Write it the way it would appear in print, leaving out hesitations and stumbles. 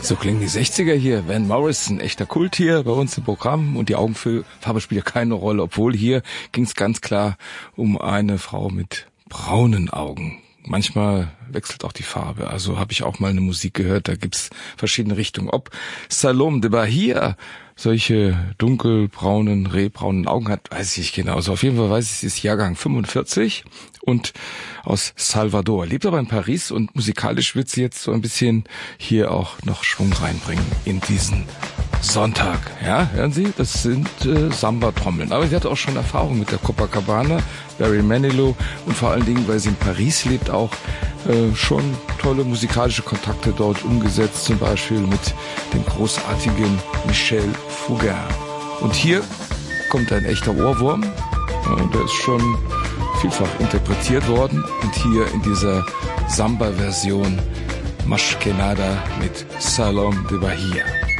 So klingen die 60er hier. Van Morrison, echter Kult hier bei uns im Programm. Und die Augenfarbe spielt ja keine Rolle, obwohl hier ging es ganz klar um eine Frau mit braunen Augen. Manchmal wechselt auch die Farbe. Also habe ich auch mal eine Musik gehört, da gibt's verschiedene Richtungen. Ob Salome de Bahia solche dunkelbraunen, rehbraunen Augen hat, weiß ich nicht genau. Also auf jeden Fall weiß ich, sie ist Jahrgang 45 und aus Salvador. Lebt aber in Paris und musikalisch wird sie jetzt so ein bisschen hier auch noch Schwung reinbringen in diesen Sonntag. Ja, hören Sie, das sind Samba-Trommeln. Aber sie hatte auch schon Erfahrung mit der Copacabana, Barry Manilow und vor allen Dingen, weil sie in Paris lebt, auch schon tolle musikalische Kontakte dort umgesetzt, zum Beispiel mit dem großartigen Michel Fugain. Und hier kommt ein echter Ohrwurm, und der ist schon vielfach interpretiert worden. Und hier in dieser Samba-Version Mas que nada mit Salome de Bahia.